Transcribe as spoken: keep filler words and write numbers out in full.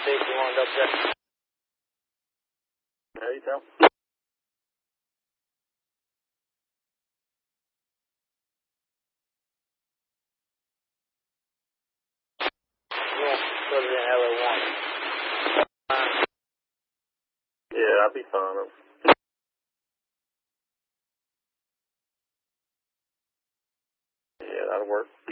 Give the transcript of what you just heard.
Safety one, double check. How you tell? Yeah, President L A one. Uh, Yeah, I'll be fine. Yeah, that'll work.